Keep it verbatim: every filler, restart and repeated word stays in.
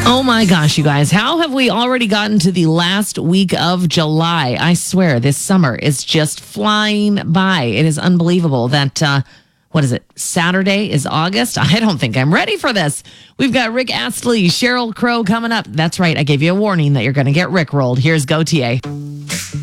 Oh my gosh, you guys. How have we already gotten to the last week of July? I swear, this summer is just flying by. It is unbelievable that, uh, what is it, Saturday is August? I don't think I'm ready for this. We've got Rick Astley, Sheryl Crow coming up. That's right. I gave you a warning that you're going to get Rickrolled. Here's Go T A.